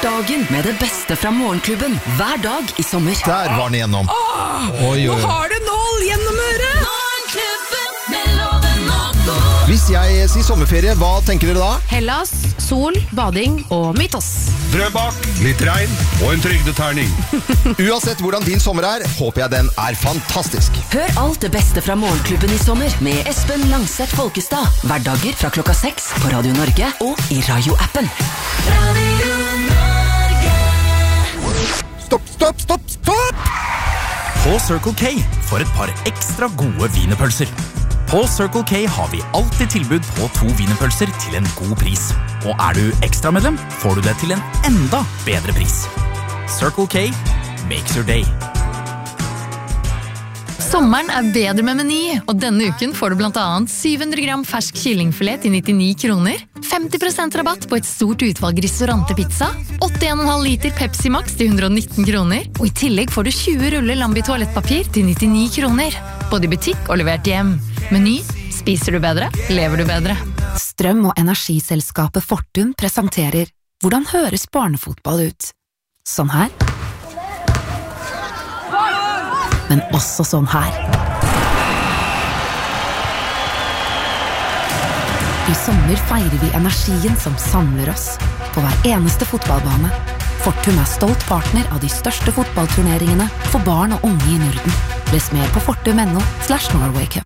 Start dagen med det beste fra Morgenklubben hver dag I sommer. Der var den igjennom. Nå har det nål gjennom øret. Morgenklubben med Loven og Go. Hvis jeg sier sommerferie, hva tenker dere da? Hellas, sol, bading og Mytos. Drøbak, litt regn og en trygdeterning. Uansett hvordan din sommer håper jeg den fantastisk. Hør alt det beste fra Morgenklubben I sommer med Espen Langset Folkestad. Hverdager fra 6 på Radio Norge og I Radio-appen. Radio Norge. Stopp! På Circle K for et par ekstra gode wienerpølser. På Circle K har vi alltid tilbud på 2 wienerpølser til en god pris. Og du ekstramedlem, får du det til en enda bedre pris. Circle K makes your day. Sommeren bedre med Meny, og denne uken får du blant annet 700 gram fersk kyllingfilet til 99 kroner, 50% rabatt på et stort utvalg ristorantepizza, 81,5 liter Pepsi Max til 119 kroner, og I tillegg får du 20 ruller Lambi toalettpapir til 99 kroner. Både I butikk og levert hjem. Meny, spiser du bedre, lever du bedre. Strøm- og energiselskapet Fortum presenterer Hvordan høres barnefotball ut? Sånn her. Men også sånn her. I sommer feirer vi energien som samler oss på hver eneste fotballbane. Fortum stolt partner av de største fotballturneringene for barn og unge I Norden. Les mer på fortum.no/Norway Cup.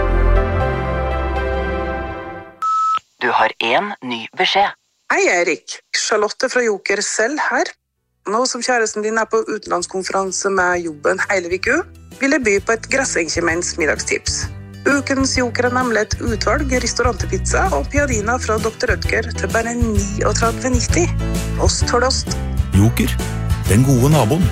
Du har en ny beskjed. Hei Erik, Charlotte fra Joker selv her. Nå som kjæresten din på utenlandskonferanse med jobben hele viku, vil jeg by på et Grassenkjemens middagstips. Ukens Joker nemlig et utvalg restaurantepizza og piadina fra Dr. Rødger til bare 39,90. Ost for ost. Joker, den gode naboen.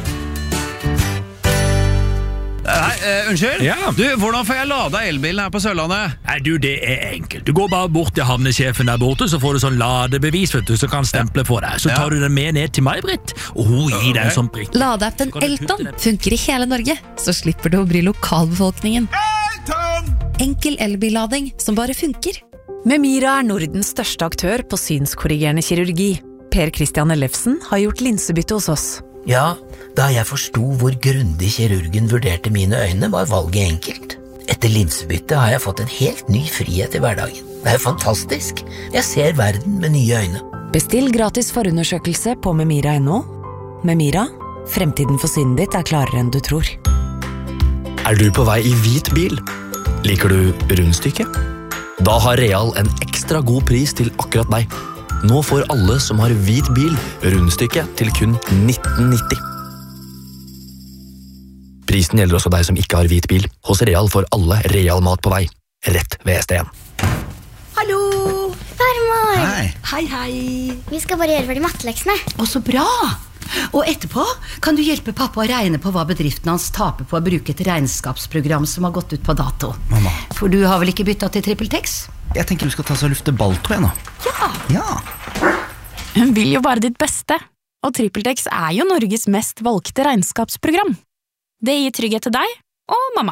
Unnskyld? Ja. Du, hvordan får jeg lada elbilen her på Sørlandet? Nei, du, det enkelt. Du går bare bort til havnesjefen der borte, så får du sånn ladebevis, vet du, så kan stemple på deg. Så tar du den med ned til meg, Britt, og hun gir deg en sånn prikk. Ladeappen Elton funker I hele Norge, så slipper du å bry lokalbefolkningen. Enkel elbillading som bare funker. Memira Nordens største aktør på synskorrigerende kirurgi. Per Christian Ellefsen har gjort linsebytte hos oss. Ja, da jeg forstod hvor grundig kirurgen vurderte mine øyne, var valget enkelt. Etter linsebytte har jeg fått en helt ny frihet I hverdagen. Det jo fantastisk. Jeg ser verden med nye øyne. Bestill gratis forundersøkelse på memira.no. Memira, fremtiden for synet ditt klarere enn du tror. Du på vei I hvit bil? Liker du rundstykke? Da har Real en ekstra god pris til akkurat deg. Nå får alle som har hvit bil rundstykke til kun 19,90. Prisen gjelder også deg som ikke har hvit bil. Hos Real får alle Real mat på vei. Rett ved ST1. Hallo! Farmor! Hei. Hei. Vi skal bare gjøre ferdig matteleksene. Å, så bra! Og etterpå kan du hjelpe pappa å regne på hva bedriften hans taper på å bruke et regnskapsprogram som har gått ut på dato. Mamma. For du har vel ikke byttet til TrippelTex? Jeg tenker du skal ta så lufte balltå igjen nå. Ja. Hun vil jo bare ditt beste, og TrippelTex jo Norges mest valgte regnskapsprogram. Det gir trygghet til deg og mamma.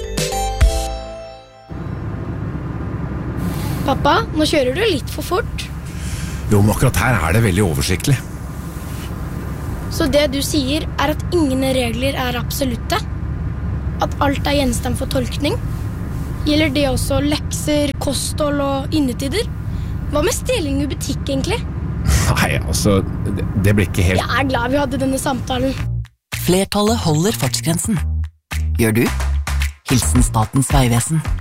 Pappa, nå kjører du litt for fort. Jo, men akkurat her det veldig oversiktlig. Så det du sier at ingen regler absolutte? At alt gjenstand for tolkning? Gjelder det også lekser, kosthold og innetider? Hva med stjeling I butikk egentlig? Nei, altså, det blir ikke helt... Jeg glad vi hadde denne samtalen. Flertallet holder fartsgrensen. Gjør du? Hilsen Statens Vegvesen.